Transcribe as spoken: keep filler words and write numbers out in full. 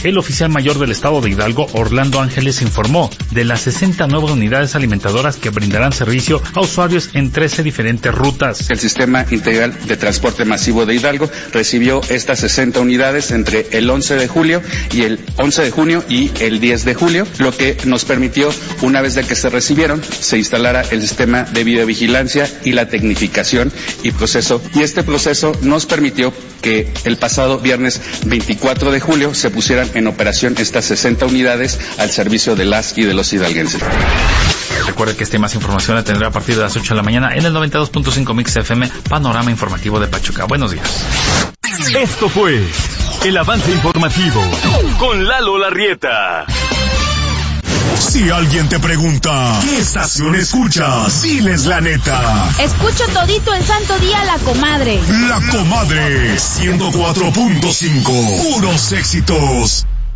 El oficial mayor del estado de Hidalgo, Orlando Ángeles, informó de las sesenta nuevas unidades alimentadoras que brindarán servicio a usuarios en trece diferentes rutas. El Sistema Integral de Transporte Masivo de Hidalgo recibió estas sesenta unidades entre el once de julio y el once de junio y el diez de julio, lo que nos permitió, una vez de que se recibieron, se instalara el sistema de videovigilancia y la tecnificación y proceso. Y este proceso nos permitió que el pasado viernes veinticuatro de julio se pusieran en operación estas sesenta unidades al servicio de las y de los hidalguenses. Recuerde que esta y más información la tendrá a partir de las ocho de la mañana en el noventa y dos punto cinco Mix F M, Panorama Informativo de Pachuca. Buenos días. Esto fue el avance informativo con Lalo Larrieta. Si alguien te pregunta, ¿qué estación escuchas? Diles la neta. Escucho todito el santo día La Comadre. La Comadre, ciento cuatro punto cinco. Puros éxitos.